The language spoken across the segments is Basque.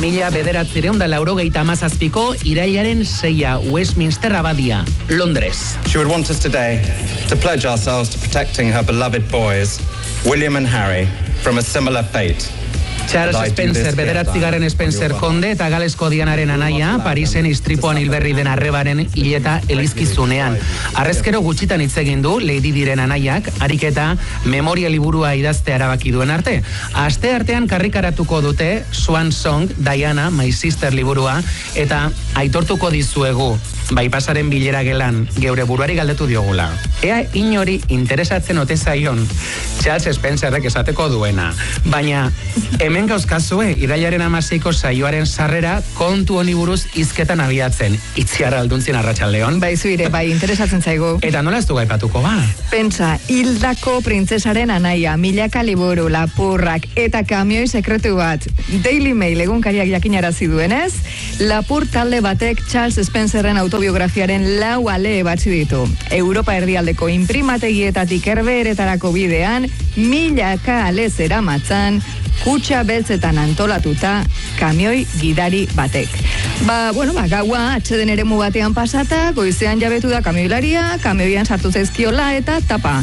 1987ko irailaren 6 Westminster Abadia, Londres. She would want us today to pledge ourselves to protecting her beloved boys, William and Harry, from a similar fate. Charles Spencer, bederatzigarren Spencer konde eta Galesko Dianaren anaia, Parisen istripuan hilberri den arrebaren hileta elizkizunean. Arrezkero gutxitan hitz egin du Lady Diren anaiak, ariketa memoria liburua idazte erabaki duen arte. Aste artean karrikaratuko dute Swan Song, Diana, My Sister liburua, eta aitortuko dizuegu, bai pasaren bilera gelan, geure buruari galdetu diogula. Ea inori interesatzen ote zaion Charles Spencerrek esateko duena. Baina, hemen gauzkazue, irailaren 16ko saioaren sarrera kontu honi buruz hizketan abiatzen. Itziarra alduntzien arratsaldeon. Bai, zuire, bai, interesatzen zaigu. Eta nola ez du gaipatuko, ba? Pentsa, hildako printzesaren anaia, milaka liburu, lapurrak eta kamioi sekretu bat. Daily Mail egunkariak jakinarazi duenez, lapur talde batek Charles Spencerren autobiografiaren 4 ale batzi ditu. Europa erdialdeko inprimategietatik herbeeretarako bidean, milaka ale zeramatzan, kutxa beltzetan antolatuta kamioi gidari batek. Gaua atxeden eremu batean pasata, goizean jabetu da kamioilaria, kamioian sartu zaizkiola eta tapa,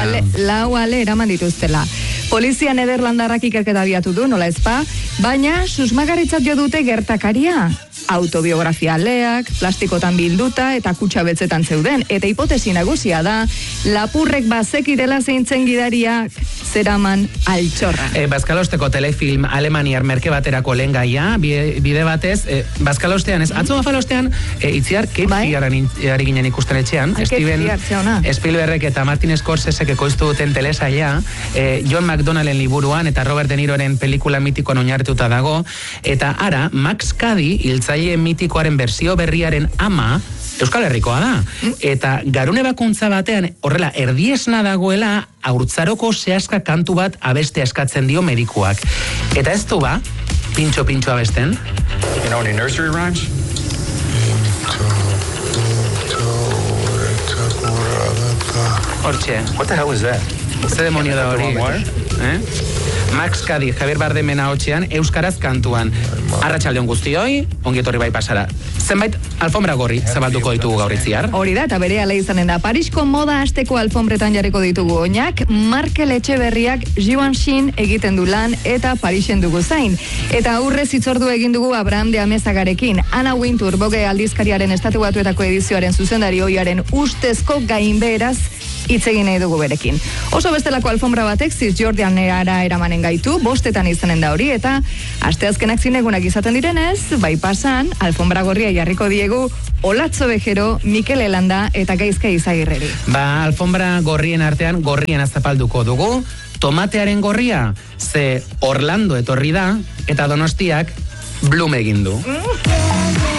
4 ale eraman dituztela. Polizia nederlandarrak ikerketa abiatu du, nola ezpa, baina susmagaritzat jo dute gertakaria. Autobiografia aleak, plastikotan bilduta eta kutxa beltzetan zeuden. Eta hipotesi nagusia da, lapurrek bazekidela zeintzen gidariak zeraman altxorra. Bazkalosteko telefilm alemaniar merke baterako lehen gaia, bide batez, bazkalostean, atzo gafalostean, itziar Cape ari ginen ikusten etxean, Steven Spielbergek eta Martin Scorsesek ekoiztu duten telesaia, John McDonnellen liburuan eta Robert De Niroren pelikula mitikoan oinarrituta dago, eta ara, Max Cady, hiltzaile mitikoaren bersio berriaren ama, Euskal Herrikoa da. Eta garune bakuntza batean, horrela, erdiesna dagoela, haurtzaroko zehazka kantu bat abeste eskatzen dio medikuak. Eta ez du ba, pintxo abesten? You know any nursery rhymes? Hortxe. What the hell is that? Ze demonio da hori? Max Cady, Javier Bardemena hotxean, euskaraz kantuan. Arratsaldeon guztioi, ongietorri bai pasara. Zenbait alfombra gorri zabalduko ditugu gaur itziar. Hori da, eta berehala izanen da. Parisko moda asteko alfombretan jarriko ditugu oinak, Markel Etxeberriak Givenchy egiten du lan eta Parisen dugu zain. Eta aurrez hitzordu egin dugu Abraham de Amezagarekin. Anna Wintour, Vogue aldizkariaren Estatu Batuetako edizioaren zuzendari ohiaren ustezko gainbeheraz hitz egin nahi dugu berekin. Oso bestelako alfombra batek Cisjordanera eramanen gaitu, 5 izanen da hori, eta asteazkenak zinegunak izaten direnez, bai pasan, alfombra gorria jarriko diegu Olatzo Bejero, Mikel Elanda eta Gaizka Izagirreri. Alfombra gorrien artean gorrien azapalduko dugu, tomatearen gorria, ze Orlando etorri da, eta Donostiak Bloom egin du.